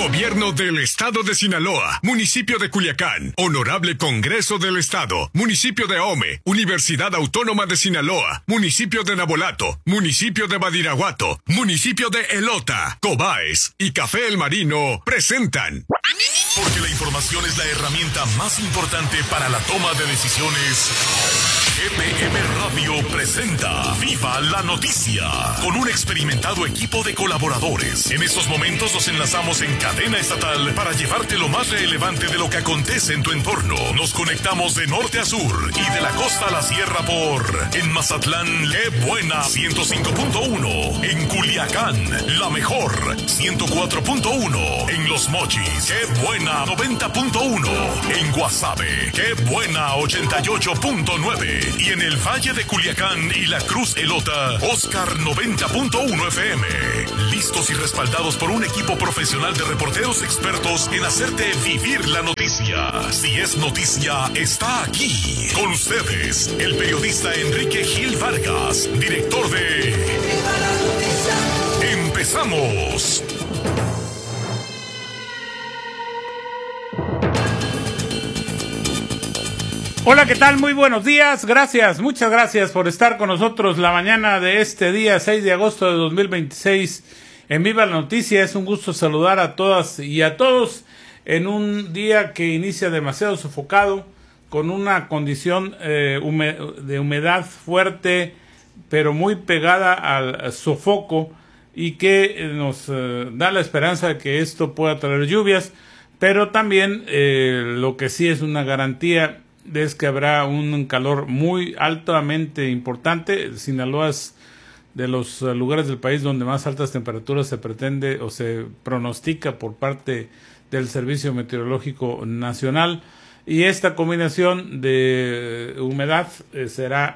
Gobierno del Estado de Sinaloa, Municipio de Culiacán, Honorable Congreso del Estado, Municipio de Ahome, Universidad Autónoma de Sinaloa, Municipio de Nabolato, Municipio de Badiraguato, Municipio de Elota, Cobaes y Café El Marino presentan. Porque la información es la herramienta más importante para la toma de decisiones. GPM Radio presenta Viva la Noticia, con un experimentado equipo de colaboradores. En estos momentos nos enlazamos en cadena estatal para llevarte lo más relevante de lo que acontece en tu entorno. Nos conectamos de norte a sur y de la costa a la sierra en Mazatlán, Qué Buena 105.1, en Culiacán, La Mejor 104.1, en Los Mochis, Qué Buena 90.1, en Guasave, Qué Buena 88.9, y en el Valle de Culiacán y La Cruz Elota, Oscar 90.1 FM. Listos y respaldados por un equipo profesional de reporteros expertos en hacerte vivir la noticia. Si es noticia, está aquí. Con ustedes, el periodista Enrique Gil Vargas, director de Viva la Noticia. ¡Empezamos! Hola, ¿qué tal? Muy buenos días. Gracias, muchas gracias por estar con nosotros la mañana de este día 6 de agosto de 2026 en Viva la Noticia. Es un gusto saludar a todas y a todos en un día que inicia demasiado sofocado, con una condición de humedad fuerte, pero muy pegada al sofoco, y que nos da la esperanza de que esto pueda traer lluvias, pero también lo que sí es una garantía es que habrá un calor muy altamente importante. Sinaloa es de los lugares del país donde más altas temperaturas se pretende o se pronostica por parte del Servicio Meteorológico Nacional, y esta combinación de humedad será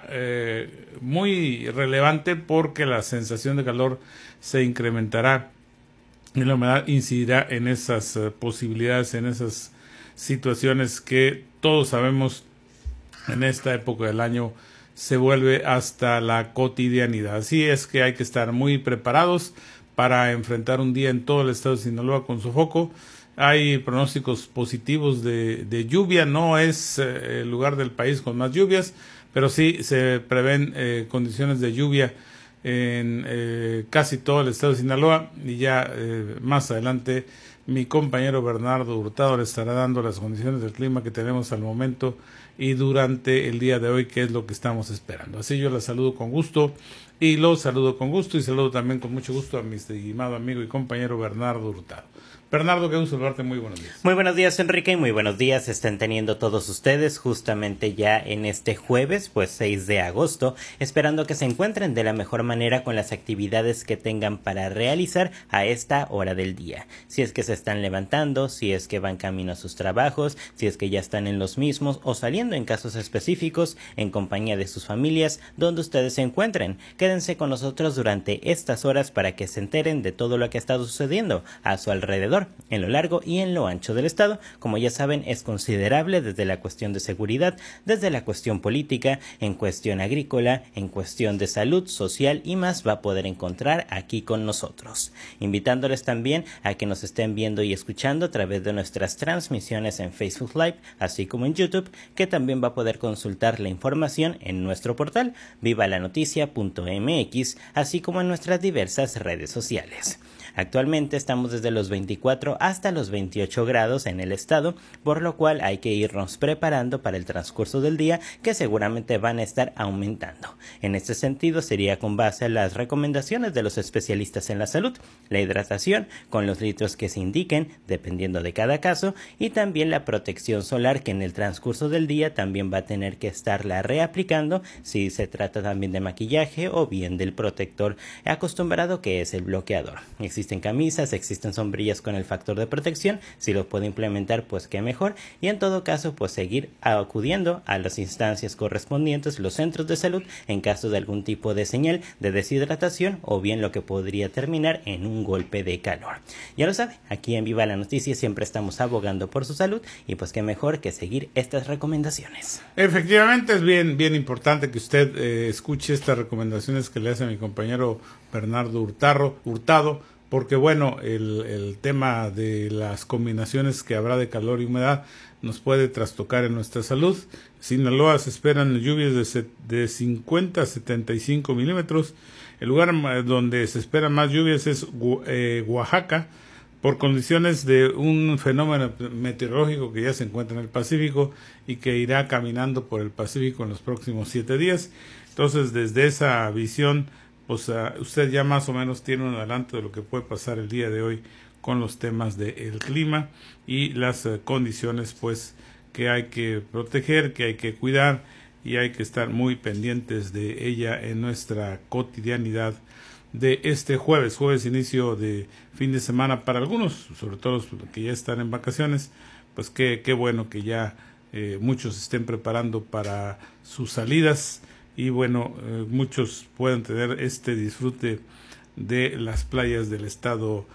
muy relevante, porque la sensación de calor se incrementará y la humedad incidirá en esas posibilidades, en esas situaciones que todos sabemos en esta época del año se vuelve hasta la cotidianidad. Así es que hay que estar muy preparados para enfrentar un día en todo el estado de Sinaloa con sofoco. Hay pronósticos positivos de lluvia. No es el lugar del país con más lluvias, pero sí se prevén condiciones de lluvia en casi todo el estado de Sinaloa, y ya más adelante mi compañero Bernardo Hurtado le estará dando las condiciones del clima que tenemos al momento y durante el día de hoy, que es lo que estamos esperando. Así yo la saludo con gusto, y los saludo con gusto, y saludo también con mucho gusto a mi estimado amigo y compañero Bernardo Hurtado. Bernardo, qué gusto saludarte, muy buenos días. Muy buenos días, Enrique, y muy buenos días estén teniendo todos ustedes justamente ya en este jueves, pues 6 de agosto, esperando que se encuentren de la mejor manera con las actividades que tengan para realizar a esta hora del día. Si es que se están levantando, si es que van camino a sus trabajos, si es que ya están en los mismos o saliendo en casos específicos en compañía de sus familias, donde ustedes se encuentren. Quédense con nosotros durante estas horas para que se enteren de todo lo que ha estado sucediendo a su alrededor, en lo largo y en lo ancho del estado. Como ya saben, es considerable desde la cuestión de seguridad, desde la cuestión política, en cuestión agrícola, en cuestión de salud, social y más, va a poder encontrar aquí con nosotros. Invitándoles también a que nos estén viendo y escuchando a través de nuestras transmisiones en Facebook Live, así como en YouTube, que también va a poder consultar la información en nuestro portal vivalanoticia.mx, así como en nuestras diversas redes sociales. Actualmente estamos desde los 24 hasta los 28 grados en el estado, por lo cual hay que irnos preparando para el transcurso del día, que seguramente van a estar aumentando. En este sentido, sería con base a las recomendaciones de los especialistas en la salud, la hidratación con los litros que se indiquen, dependiendo de cada caso, y también la protección solar, que en el transcurso del día también va a tener que estarla reaplicando, si se trata también de maquillaje o bien del protector acostumbrado, que es el bloqueador. Existen camisas, existen sombrillas con el factor de protección. Si lo puede implementar, pues qué mejor, y en todo caso pues seguir acudiendo a las instancias correspondientes, los centros de salud, en caso de algún tipo de señal de deshidratación o bien lo que podría terminar en un golpe de calor. Ya lo sabe, aquí en Viva la Noticia siempre estamos abogando por su salud, y pues qué mejor que seguir estas recomendaciones. Efectivamente, es bien importante que usted escuche estas recomendaciones que le hace mi compañero Bernardo Hurtado, porque bueno, el tema de las combinaciones que habrá de calor y humedad nos puede trastocar en nuestra salud. Sinaloa se esperan lluvias de 50 a 75 milímetros. El lugar donde se esperan más lluvias es Oaxaca, por condiciones de un fenómeno meteorológico que ya se encuentra en el Pacífico y que irá caminando por el Pacífico en los próximos 7 días. Entonces, desde esa visión, pues usted ya más o menos tiene un adelanto de lo que puede pasar el día de hoy con los temas del clima y las condiciones pues que hay que proteger, que hay que cuidar y hay que estar muy pendientes de ella en nuestra cotidianidad de este jueves inicio de fin de semana para algunos, sobre todo los que ya están en vacaciones. Pues qué bueno que ya muchos estén preparando para sus salidas y bueno, muchos puedan tener este disfrute de las playas del estado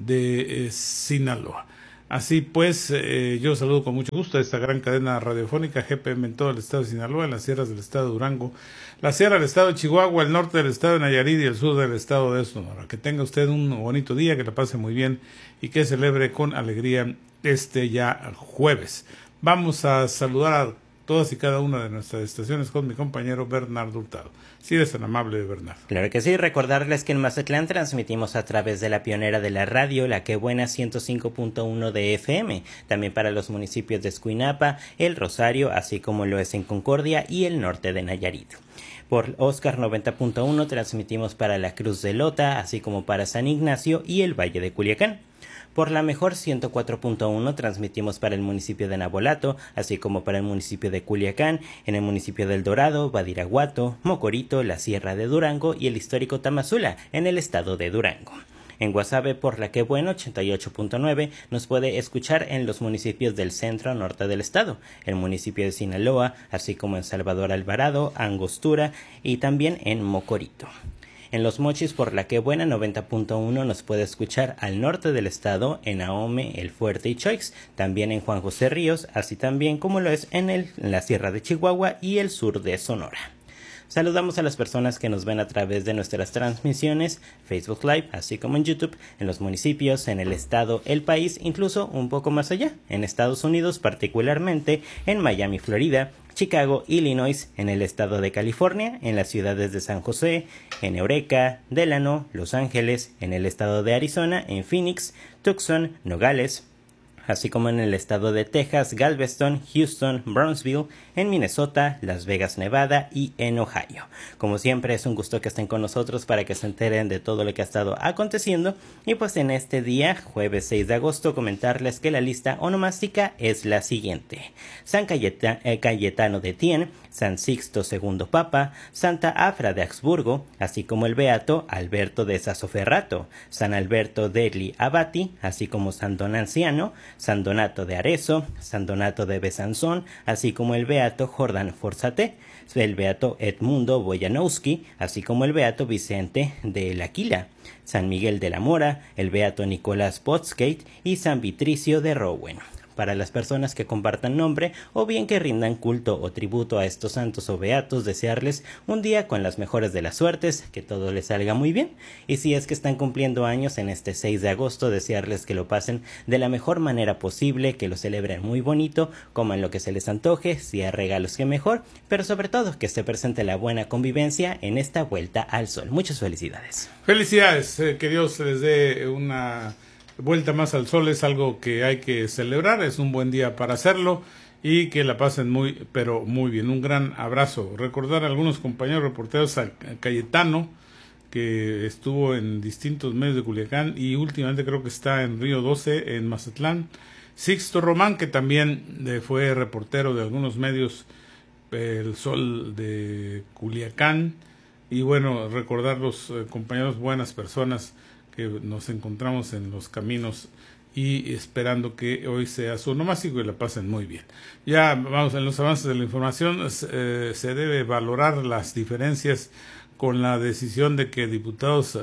de Sinaloa. Así pues, yo saludo con mucho gusto a esta gran cadena radiofónica GPM en todo el estado de Sinaloa, en las sierras del estado de Durango, la sierra del estado de Chihuahua, el norte del estado de Nayarit y el sur del estado de Sonora. Que tenga usted un bonito día, que la pase muy bien y que celebre con alegría este ya jueves. Vamos a saludar a todas y cada una de nuestras estaciones con mi compañero Bernardo Hurtado. Si eres tan amable, Bernardo. Claro que sí, recordarles que en Mazatlán transmitimos a través de la pionera de la radio, La Que Buena 105.1 de FM, también para los municipios de Escuinapa, El Rosario, así como lo es en Concordia y el norte de Nayarit. Por Oscar 90.1 transmitimos para la Cruz de Lota, así como para San Ignacio y el Valle de Culiacán. Por la Mejor 104.1 transmitimos para el municipio de Nabolato, así como para el municipio de Culiacán, en el municipio del Dorado, Badiraguato, Mocorito, la Sierra de Durango y el histórico Tamazula, en el estado de Durango. En Guasave, por La Que Bueno 88.9, nos puede escuchar en los municipios del centro norte del estado, el municipio de Sinaloa, así como en Salvador Alvarado, Angostura y también en Mocorito. En Los Mochis, por La Que Buena 90.1, nos puede escuchar al norte del estado, en Ahome, El Fuerte y Choix, también en Juan José Ríos, así también como lo es en la Sierra de Chihuahua y el sur de Sonora. Saludamos a las personas que nos ven a través de nuestras transmisiones, Facebook Live, así como en YouTube, en los municipios, en el estado, el país, incluso un poco más allá, en Estados Unidos, particularmente en Miami, Florida, Chicago, Illinois, en el estado de California, en las ciudades de San José, en Eureka, Delano, Los Ángeles, en el estado de Arizona, en Phoenix, Tucson, Nogales, así como en el estado de Texas, Galveston, Houston, Brownsville, en Minnesota, Las Vegas, Nevada y en Ohio. Como siempre, es un gusto que estén con nosotros para que se enteren de todo lo que ha estado aconteciendo. Y pues en este día, jueves 6 de agosto, comentarles que la lista onomástica es la siguiente: San Cayetano de Tien, San Sixto II Papa, Santa Afra de Augsburgo, así como el beato Alberto de Sassoferrato, San Alberto degli Abati, así como San Don Anciano, San Donato de Arezzo, San Donato de Besanzón, así como el beato Jordán Forzate, el beato Edmundo Bojanowski, así como el beato Vicente de L'Aquila, San Miguel de la Mora, el beato Nicolás Potskate y San Vitricio de Rowen. Para las personas que compartan nombre o bien que rindan culto o tributo a estos santos o beatos, desearles un día con las mejores de las suertes, que todo les salga muy bien. Y si es que están cumpliendo años en este 6 de agosto, desearles que lo pasen de la mejor manera posible, que lo celebren muy bonito, coman lo que se les antoje, si hay regalos que mejor, pero sobre todo que se presente la buena convivencia en esta vuelta al sol. Muchas felicidades. Felicidades, que Dios les dé una vuelta más al sol, es algo que hay que celebrar, es un buen día para hacerlo y que la pasen muy, pero muy bien. Un gran abrazo. Recordar a algunos compañeros reporteros, a Cayetano, que estuvo en distintos medios de Culiacán y últimamente creo que está en Río 12, en Mazatlán. Sixto Román, que también fue reportero de algunos medios, El Sol de Culiacán. Y bueno, recordar los compañeros, buenas personas que nos encontramos en los caminos y esperando que hoy sea su onomástico y la pasen muy bien. Ya vamos en los avances de la información. Se debe valorar las diferencias con la decisión de que diputados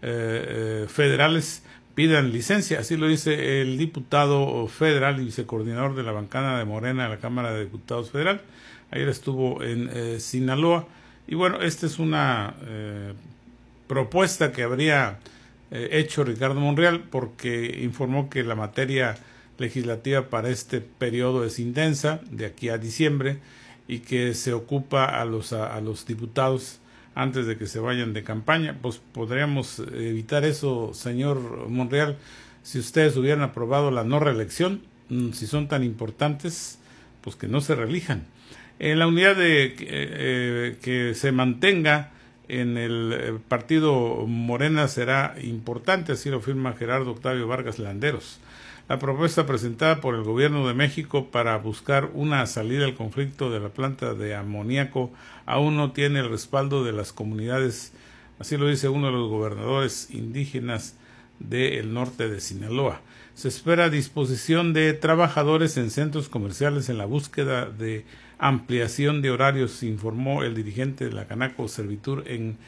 federales pidan licencia. Así lo dice el diputado federal y vicecoordinador de la bancada de Morena de la Cámara de Diputados Federal. Ayer estuvo en Sinaloa y bueno, esta es una propuesta que habría hecho Ricardo Monreal, porque informó que la materia legislativa para este periodo es intensa, de aquí a diciembre, y que se ocupa a los diputados antes de que se vayan de campaña. Pues podríamos evitar eso, señor Monreal, si ustedes hubieran aprobado la no reelección. Si son tan importantes, pues que no se reelijan. En la unidad de que se mantenga en el partido Morena será importante, así lo afirma Gerardo Octavio Vargas Landeros. La propuesta presentada por el Gobierno de México para buscar una salida al conflicto de la planta de amoníaco aún no tiene el respaldo de las comunidades, así lo dice uno de los gobernadores indígenas del norte de Sinaloa. Se espera disposición de trabajadores en centros comerciales en la búsqueda de ampliación de horarios, informó el dirigente de la Canaco Servitur en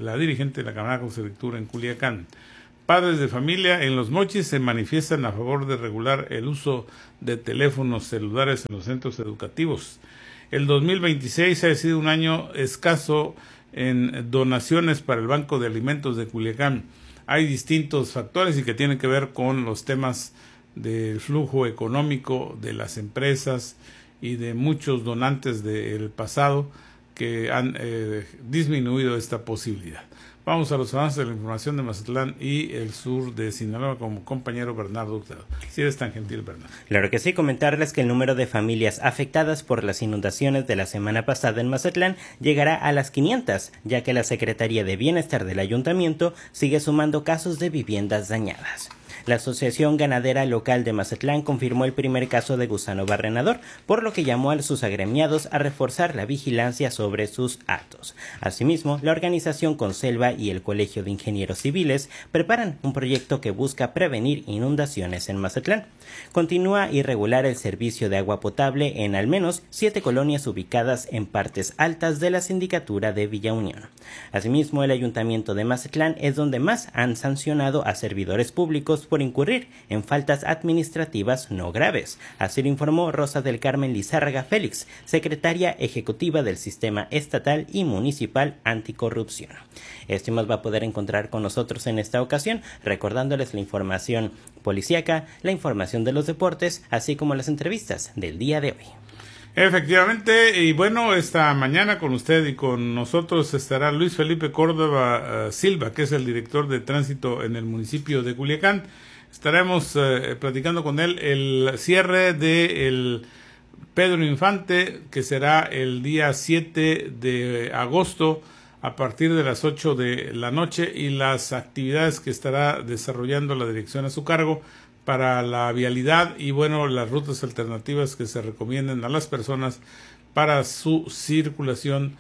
Culiacán. Padres de familia en Los Mochis se manifiestan a favor de regular el uso de teléfonos celulares en los centros educativos. El 2026 ha sido un año escaso en donaciones para el Banco de Alimentos de Culiacán. Hay distintos factores y que tienen que ver con los temas del flujo económico de las empresas y de muchos donantes del pasado que han disminuido esta posibilidad. Vamos a los avances de la información de Mazatlán y el sur de Sinaloa con compañero Bernardo Hurtado. Si eres tan gentil, Bernardo. Claro que sí, comentarles que el número de familias afectadas por las inundaciones de la semana pasada en Mazatlán llegará a las 500, ya que la Secretaría de Bienestar del Ayuntamiento sigue sumando casos de viviendas dañadas. La Asociación Ganadera Local de Mazatlán confirmó el primer caso de gusano barrenador, por lo que llamó a sus agremiados a reforzar la vigilancia sobre sus actos. Asimismo, la organización Conselva y el Colegio de Ingenieros Civiles preparan un proyecto que busca prevenir inundaciones en Mazatlán. Continúa irregular el servicio de agua potable en al menos 7 colonias ubicadas en partes altas de la sindicatura de Villa Unión. Asimismo, el Ayuntamiento de Mazatlán es donde más han sancionado a servidores públicos por incurrir en faltas administrativas no graves. Así lo informó Rosa del Carmen Lizárraga Félix, secretaria ejecutiva del Sistema Estatal y Municipal Anticorrupción. Esto y más va a poder encontrar con nosotros en esta ocasión, recordándoles la información policíaca, la información de los deportes, así como las entrevistas del día de hoy. Efectivamente, y bueno, esta mañana con usted y con nosotros estará Luis Felipe Córdoba Silva, que es el director de tránsito en el municipio de Culiacán. Estaremos platicando con él el cierre del Pedro Infante, que será el día 7 de agosto a partir de las 8 de la noche, y las actividades que estará desarrollando la dirección a su cargo para la vialidad y bueno, las rutas alternativas que se recomienden a las personas para su circulación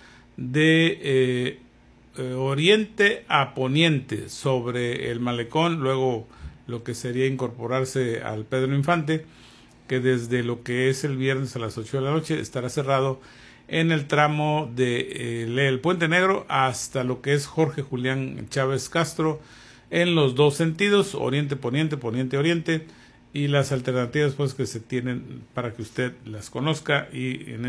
de oriente a poniente sobre el malecón, luego lo que sería incorporarse al Pedro Infante, que desde lo que es el viernes a las 8 de la noche estará cerrado en el tramo de el Puente Negro hasta lo que es Jorge Julián Chávez Castro, en los dos sentidos, oriente-poniente, poniente-oriente, y las alternativas pues que se tienen para que usted las conozca y en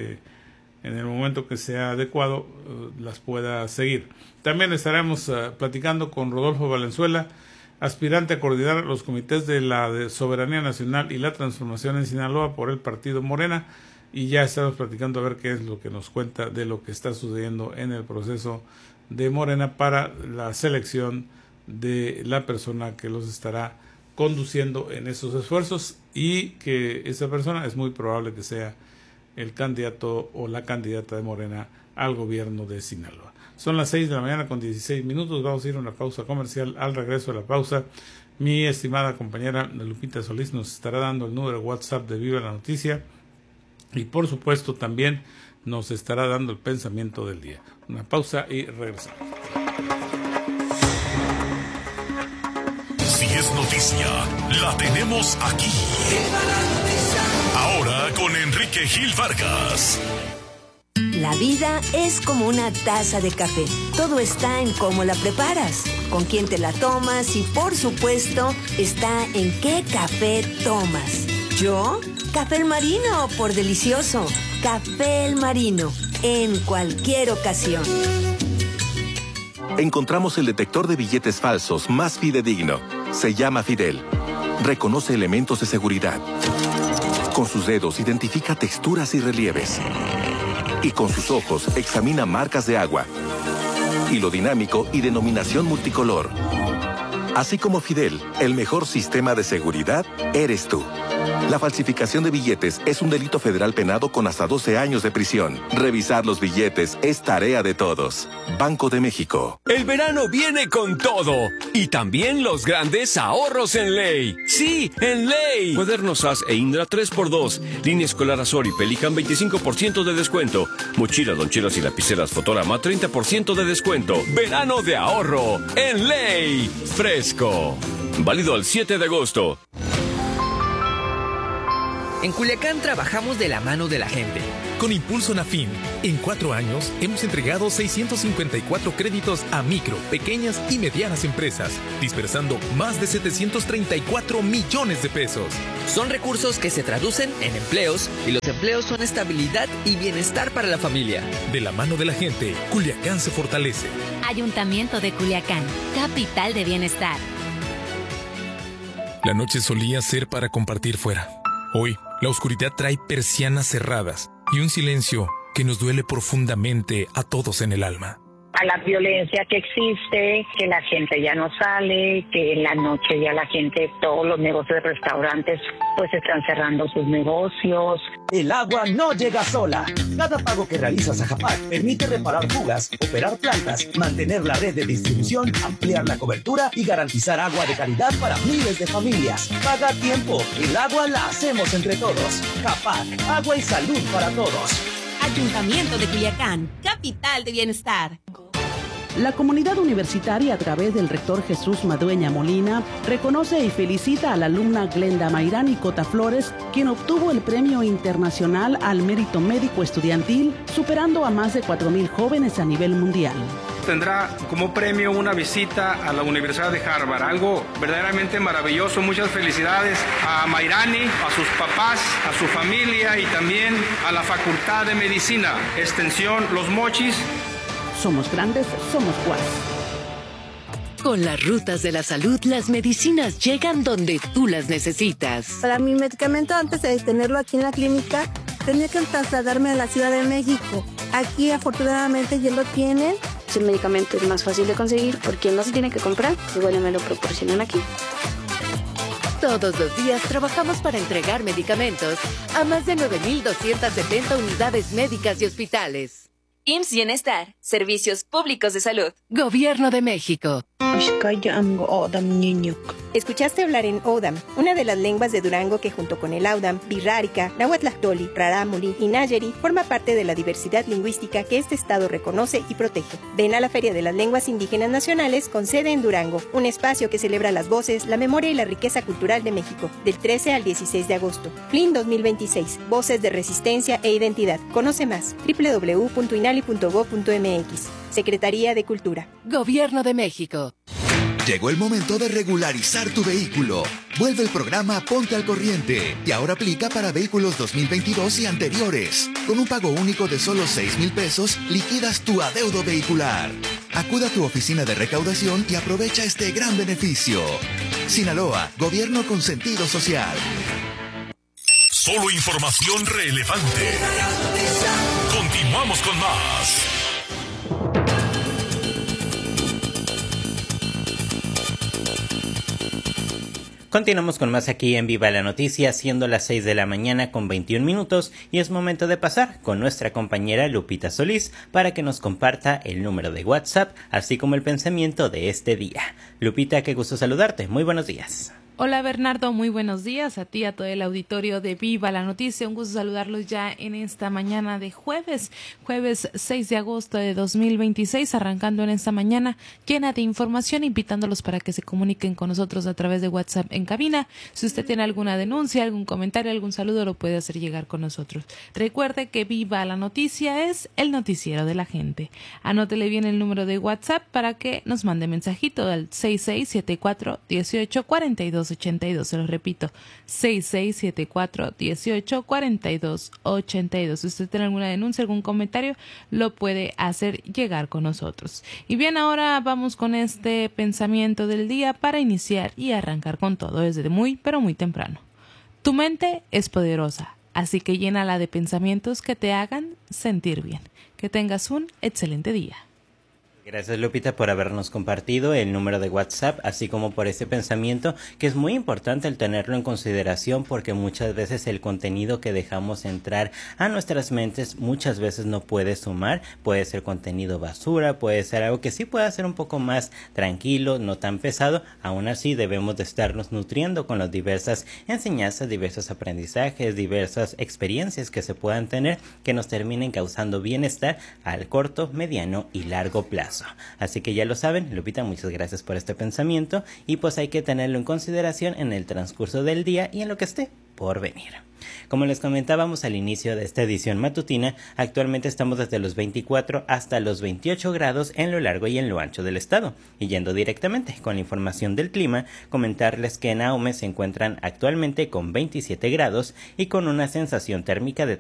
el momento que sea adecuado las pueda seguir. También estaremos platicando con Rodolfo Valenzuela, aspirante a coordinar los comités de la Soberanía Nacional y la Transformación en Sinaloa por el partido Morena, y ya estamos platicando a ver qué es lo que nos cuenta de lo que está sucediendo en el proceso de Morena para la selección de la persona que los estará conduciendo en esos esfuerzos, y que esa persona es muy probable que sea el candidato o la candidata de Morena al gobierno de Sinaloa. Son las 6 de la mañana con 16 minutos, vamos a ir a una pausa comercial. Al regreso de la pausa, mi estimada compañera Lupita Solís nos estará dando el número de WhatsApp de Viva la Noticia, y por supuesto también nos estará dando el pensamiento del día. Una pausa y regresamos. Si es noticia, la tenemos aquí. Ahora con Enrique Gil Vargas. La vida es como una taza de café. Todo está en cómo la preparas, con quién te la tomas y, por supuesto, está en qué café tomas. ¿Yo? Café El Marino, por delicioso. Café El Marino, en cualquier ocasión. encontramos el detector de billetes falsos más fidedigno. Se llama Fidel. Reconoce elementos de seguridad. Con sus dedos identifica texturas y relieves. Y con sus ojos examina marcas de agua, hilo dinámico y denominación multicolor. Así como Fidel, el mejor sistema de seguridad eres tú. La falsificación de billetes es un delito federal penado con hasta 12 años de prisión. Revisar los billetes es tarea de todos. Banco de México. El verano viene con todo. Y también los grandes ahorros en Ley. ¡Sí, en Ley! Cuadernos SAS e Indra 3x2. Línea escolar Azor y Pelican 25% de descuento. Mochilas, loncheras y lapiceras Fotorama 30% de descuento. Verano de ahorro en Ley. Fresco. Válido al 7 de agosto. En Culiacán trabajamos de la mano de la gente. Con Impulso Nafin, en 4 años hemos entregado 654 créditos a micro, pequeñas y medianas empresas, dispersando más de 734 millones de pesos. Son recursos que se traducen en empleos, y los empleos son estabilidad y bienestar para la familia. De la mano de la gente, Culiacán se fortalece. Ayuntamiento de Culiacán, capital de bienestar. La noche solía ser para compartir fuera. Hoy, la oscuridad trae persianas cerradas y un silencio que nos duele profundamente a todos en el alma. A la violencia que existe, que la gente ya no sale, que en la noche ya la gente, todos los negocios de restaurantes, pues están cerrando sus negocios. El agua no llega sola. Cada pago que realizas a Japac permite reparar fugas, operar plantas, mantener la red de distribución, ampliar la cobertura y garantizar agua de calidad para miles de familias. Paga a tiempo. El agua la hacemos entre todos. Japac, agua y salud para todos. Ayuntamiento de Culiacán, capital de bienestar. La comunidad universitaria, a través del rector Jesús Madueña Molina, reconoce y felicita a la alumna Glenda Mayrani Cota Flores, quien obtuvo el Premio Internacional al Mérito Médico Estudiantil, superando a más de 4,000 jóvenes a nivel mundial. Tendrá como premio una visita a la Universidad de Harvard, algo verdaderamente maravilloso. Muchas felicidades a Mayrani, a sus papás, a su familia y también a la Facultad de Medicina, Extensión Los Mochis. Somos grandes, somos Guas. Con las rutas de la salud, las medicinas llegan donde tú las necesitas. Para mi medicamento, antes de tenerlo aquí en la clínica, tenía que trasladarme a la Ciudad de México. Aquí, afortunadamente, ya lo tienen. El medicamento es más fácil de conseguir porque no se tiene que comprar, igual me lo proporcionan aquí. Todos los días trabajamos para entregar medicamentos a más de 9,270 unidades médicas y hospitales. IMSS Bienestar, Servicios Públicos de Salud. Gobierno de México. Escuchaste hablar en Odam, una de las lenguas de Durango que junto con el Audam, Birrárica, Nahuatlahtoli, Rarámuri y Nayeri forma parte de la diversidad lingüística que este estado reconoce y protege. Ven a la Feria de las Lenguas Indígenas Nacionales con sede en Durango, un espacio que celebra las voces, la memoria y la riqueza cultural de México, del 13 al 16 de agosto. FLIN 2026, Voces de Resistencia e Identidad. Conoce más, www.inali.gov.mx. Secretaría de Cultura. Gobierno de México. Llegó el momento de regularizar tu vehículo. Vuelve el programa Ponte al Corriente y ahora aplica para vehículos 2022 y anteriores. Con un pago único de solo 6,000 pesos, liquidas tu adeudo vehicular. Acuda a tu oficina de recaudación y aprovecha este gran beneficio. Sinaloa, gobierno con sentido social. Solo información relevante. Continuamos con más. Continuamos con más aquí en Viva la Noticia, siendo las 6 de la mañana con 21 minutos y es momento de pasar con nuestra compañera Lupita Solís para que nos comparta el número de WhatsApp, así como el pensamiento de este día. Lupita, qué gusto saludarte. Muy buenos días. Hola Bernardo, muy buenos días a ti, a todo el auditorio de Viva la Noticia. Un gusto saludarlos ya en esta mañana de jueves 6 de agosto de 2026, arrancando en esta mañana llena de información, invitándolos para que se comuniquen con nosotros a través de WhatsApp en cabina. Si usted tiene alguna denuncia, algún comentario, algún saludo, lo puede hacer llegar con nosotros. Recuerde que Viva la Noticia es el noticiero de la gente. Anótele bien el número de WhatsApp para que nos mande mensajito al 6674-1842. 4282. Se lo repito, 6674-1842-82. Si usted tiene alguna denuncia, algún comentario, lo puede hacer llegar con nosotros. Y bien, ahora vamos con este pensamiento del día para iniciar y arrancar con todo desde muy, pero muy temprano. Tu mente es poderosa, así que llénala de pensamientos que te hagan sentir bien. Que tengas un excelente día. Gracias, Lupita, por habernos compartido el número de WhatsApp, así como por ese pensamiento, que es muy importante el tenerlo en consideración, porque muchas veces el contenido que dejamos entrar a nuestras mentes muchas veces no puede sumar. Puede ser contenido basura, puede ser algo que sí pueda ser un poco más tranquilo, no tan pesado. Aún así debemos de estarnos nutriendo con las diversas enseñanzas, diversos aprendizajes, diversas experiencias que se puedan tener, que nos terminen causando bienestar al corto, mediano y largo plazo. Así que ya lo saben, Lupita, muchas gracias por este pensamiento, y pues hay que tenerlo en consideración en el transcurso del día y en lo que esté por venir. Como les comentábamos al inicio de esta edición matutina, actualmente estamos desde los 24 hasta los 28 grados en lo largo y en lo ancho del estado. Y yendo directamente con la información del clima, comentarles que en Ahome se encuentran actualmente con 27 grados y con una sensación térmica de